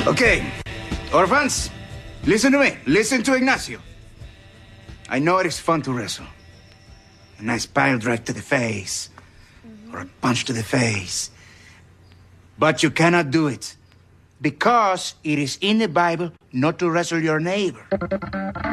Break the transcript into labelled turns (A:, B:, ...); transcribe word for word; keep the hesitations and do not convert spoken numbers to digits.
A: Okay, orphans, listen to me. Listen to Ignacio. I know it is fun to wrestle. A nice pile drive to the face, or a punch to the face. But you cannot do it, because it is in the Bible not to wrestle your neighbor.